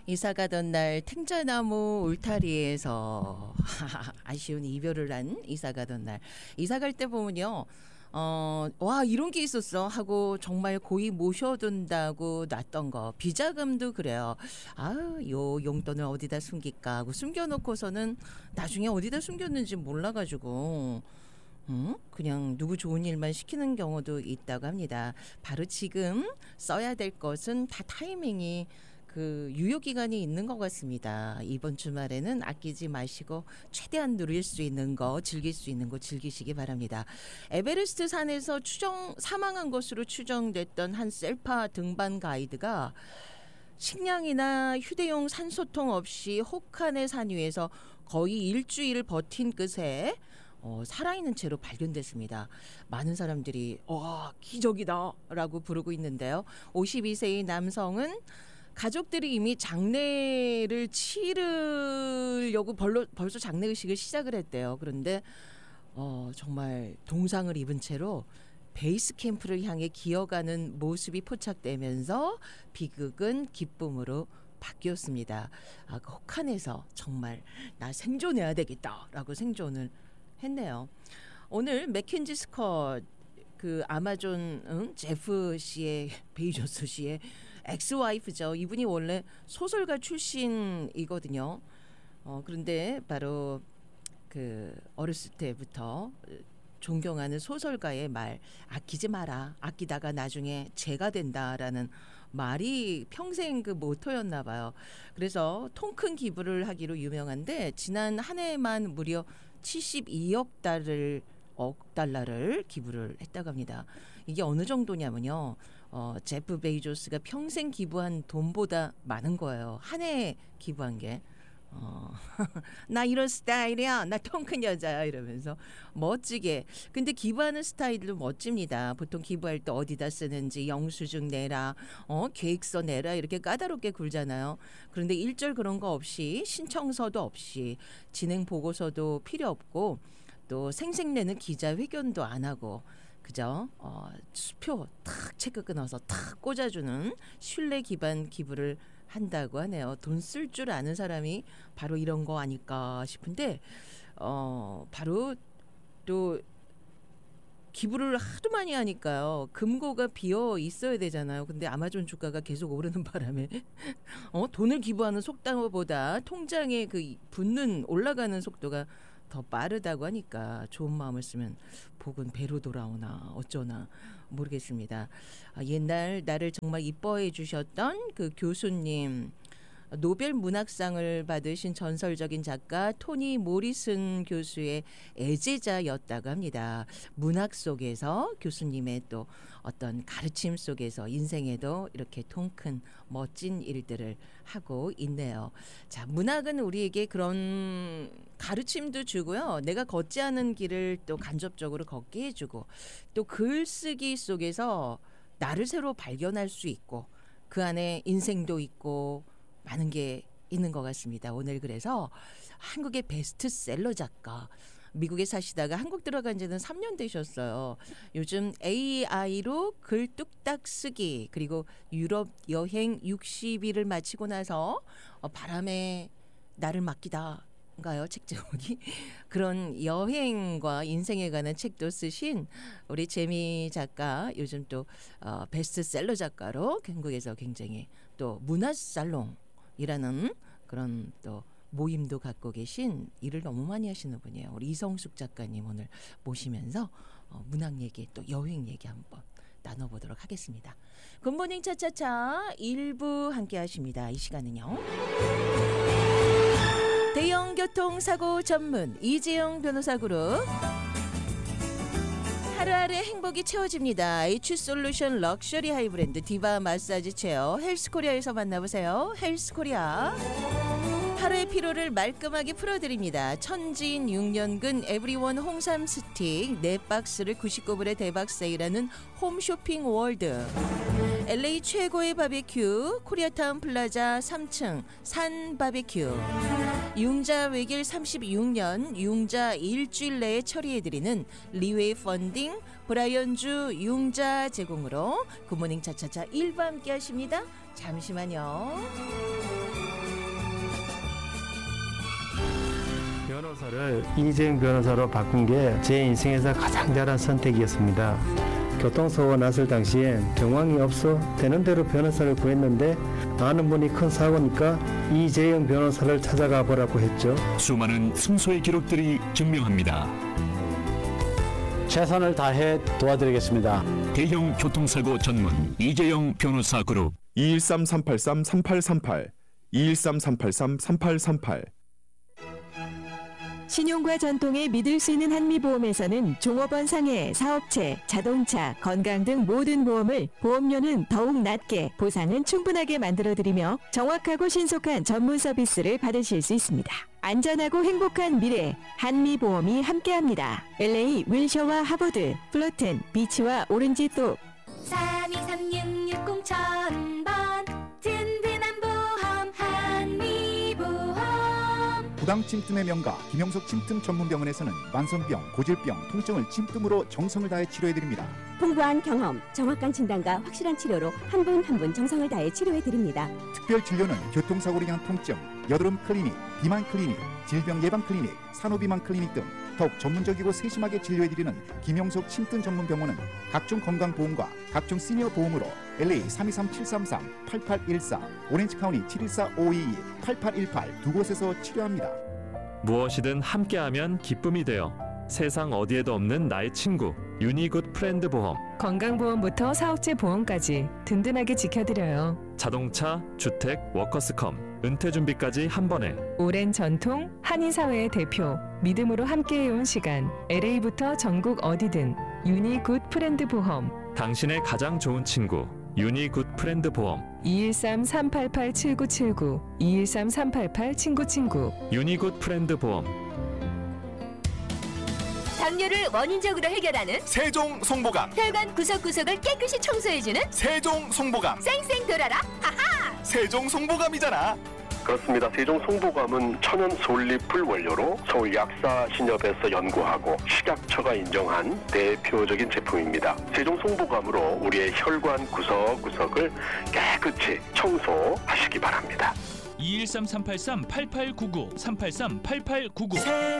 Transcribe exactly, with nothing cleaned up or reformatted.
이사 가던 날 탱자나무 울타리에서 아쉬운 이별을 한 이사 가던 날. 이사 갈 때 보면요. 어, 와, 이런 게 있었어 하고 정말 고이 모셔둔다고 놨던 거. 비자금도 그래요. 아, 요 용돈을 어디다 숨길까 하고 숨겨놓고서는 나중에 어디다 숨겼는지 몰라가지고 음? 그냥 누구 좋은 일만 시키는 경우도 있다고 합니다. 바로 지금 써야 될 것은 다 타이밍이 그 유효기간이 있는 것 같습니다. 이번 주말에는 아끼지 마시고 최대한 누릴 수 있는 거, 즐길 수 있는 거 즐기시기 바랍니다. 에베레스트 산에서 추정 사망한 것으로 추정됐던 한 셀파 등반 가이드가 식량이나 휴대용 산소통 없이 혹한의 산 위에서 거의 일주일을 버틴 끝에 어, 살아있는 채로 발견됐습니다. 많은 사람들이 와, 기적이다 라고 부르고 있는데요. 오십이 세의 남성은 가족들이 이미 장례를 치르려고 벌로, 벌써 장례의식을 시작을 했대요. 그런데 어, 정말 동상을 입은 채로 베이스 캠프를 향해 기어가는 모습이 포착되면서 비극은 기쁨으로 바뀌었습니다. 아, 그 혹한에서 정말 나 생존해야 되겠다라고 생존을 했네요. 오늘 맥켄지 스컷 그 아마존 응? 제프 씨의 베이조스 씨의 엑스와이프죠. 이분이 원래 소설가 출신이거든요. 어, 그런데 바로 그 어렸을 때부터 존경하는 소설가의 말 아끼지 마라. 아끼다가 나중에 죄가 된다라는 말이 평생 그 모토였나 봐요. 그래서 통 큰 기부를 하기로 유명한데 지난 한 해만 무려 칠십이억 달러를 억 달러를 기부를 했다고 합니다. 이게 어느 정도냐면요. 어, 제프 베이조스가 평생 기부한 돈보다 많은 거예요. 한 해에 기부한 게. 어, 나 이런 스타일이야. 나 통 큰 여자야. 이러면서 멋지게. 근데 기부하는 스타일도 멋집니다. 보통 기부할 때 어디다 쓰는지 영수증 내라. 어, 계획서 내라. 이렇게 까다롭게 굴잖아요. 그런데 일절 그런 거 없이 신청서도 없이 진행 보고서도 필요 없고 또 생색내는 기자회견도 안 하고 그죠? 어, 수표 탁 체크 끊어서 탁 꽂아주는 신뢰 기반 기부를 한다고 하네요. 돈 쓸 줄 아는 사람이 바로 이런 거 아닐까 싶은데 어, 바로 또 기부를 하도 많이 하니까요. 금고가 비어 있어야 되잖아요. 근데 아마존 주가가 계속 오르는 바람에 어, 돈을 기부하는 속도보다 통장에 그 붓는 올라가는 속도가 더 빠르다고 하니까 좋은 마음을 쓰면 복은 배로 돌아오나 어쩌나 모르겠습니다. 아, 옛날 나를 정말 이뻐해 주셨던 그 교수님 노벨 문학상을 받으신 전설적인 작가 토니 모리슨 교수의 애제자였다고 합니다. 문학 속에서 교수님의 또 어떤 가르침 속에서 인생에도 이렇게 통큰 멋진 일들을 하고 있네요. 자, 문학은 우리에게 그런 가르침도 주고요. 내가 걷지 않은 길을 또 간접적으로 걷게 해주고 또 글쓰기 속에서 나를 새로 발견할 수 있고 그 안에 인생도 있고 많은 게 있는 것 같습니다. 오늘 그래서 한국의 베스트셀러 작가 미국에 사시다가 한국 들어간 지는 삼 년 되셨어요. 요즘 에이아이로 글 뚝딱 쓰기 그리고 유럽 여행 육십 일을 마치고 나서 바람에 나를 맡기다 가요 책 제목이 그런 여행과 인생에 관한 책도 쓰신 우리 재미 작가 요즘 또 어, 베스트셀러 작가로 한국에서 굉장히 또 문화살롱이라는 그런 또 모임도 갖고 계신 일을 너무 많이 하시는 분이에요. 우리 이성숙 작가님 오늘 모시면서 어, 문학 얘기 또 여행 얘기 한번 나눠보도록 하겠습니다. 굿모닝 차차차 일부 함께 하십니다. 이 시간은요. 대형 교통사고 전문 이재영 변호사 그룹 하루하루 행복이 채워집니다. H솔루션 럭셔리 하이브랜드 디바 마사지 체어 헬스코리아에서 만나보세요. 헬스코리아 하루의 피로를 말끔하게 풀어드립니다. 천지인 육 년근 에브리원 홍삼 스틱 네 박스를 구십구 불에 대박 세일하는 홈쇼핑 월드 엘에이 최고의 바베큐 코리아타운 플라자 삼 층 산 바베큐 융자 외길 삼십육 년 융자 일주일 내에 처리해드리는 리웨이 펀딩 브라이언주 융자 제공으로 굿모닝 차차차 일 부 함께 하십니다. 잠시만요. 변호사를 이재용 변호사로 바꾼 게 제 인생에서 가장 잘한 선택이었습니다. 교통사고가 났을 당시엔 정황이 없어 되는 대로 변호사를 구했는데 아는 분이 큰 사고니까 이재용 변호사를 찾아가 보라고 했죠. 수많은 승소의 기록들이 증명합니다. 최선을 다해 도와드리겠습니다. 대형 교통사고 전문 이재용 변호사 그룹 이일삼 삼팔삼 삼팔삼팔 이일삼 삼팔삼 삼팔삼팔. 신용과 전통에 믿을 수 있는 한미보험에서는 종업원 상해, 사업체, 자동차, 건강 등 모든 보험을 보험료는 더욱 낮게, 보상은 충분하게 만들어드리며 정확하고 신속한 전문 서비스를 받으실 수 있습니다. 안전하고 행복한 미래, 한미보험이 함께합니다. 엘에이 윌셔와 하버드, 플러튼, 비치와 오렌지 또 삼이삼육육공 천번 든든한 보험 한미보험. 부당 침뜸의 명가 김영석 침뜸 전문병원에서는 만성병, 고질병, 통증을 침뜸으로 정성을 다해 치료해드립니다. 풍부한 경험, 정확한 진단과 확실한 치료로 한 분 한 분 정성을 다해 치료해드립니다. 특별 진료는 교통사고로 인한 통증, 여드름 클리닉, 비만 클리닉, 질병 예방 클리닉, 산후비만 클리닉 등 더욱 전문적이고 세심하게 진료해드리는 김영석 침뜸 전문병원은 각종 건강보험과 각종 시니어 보험으로 엘에이 삼이삼 칠삼삼 팔팔일사, 오렌지카운티 칠일사 오이이 팔팔일팔 두 곳에서 치료합니다. 무엇이든 함께하면 기쁨이 되어 세상 어디에도 없는 나의 친구 유니굿 프렌드 보험. 건강보험부터 사업체 보험까지 든든하게 지켜드려요. 자동차, 주택, 워커스컴, 은퇴준비까지 한 번에. 오랜 전통, 한인사회의 대표, 믿음으로 함께해온 시간, 엘에이부터 전국 어디든 유니굿 프렌드 보험. 당신의 가장 좋은 친구 유니굿 프렌드 보험. 이일삼 삼팔팔 칠구칠구 이일삼 삼팔팔 친구친구 유니굿 프렌드 보험. 당뇨를 원인적으로 해결하는 세종 송보감. 혈관 구석구석을 깨끗이 청소해주는 세종 송보감. 쌩쌩 돌아라 하하. 세종 송보감이잖아. 그렇습니다. 세종 송보감은 천연 솔잎을 원료로 서울 약사신협에서 연구하고 식약처가 인정한 대표적인 제품입니다. 세종 송보감으로 우리의 혈관 구석구석을 깨끗이 청소하시기 바랍니다. 이일삼 삼팔삼 팔팔구구 삼팔삼 팔팔구구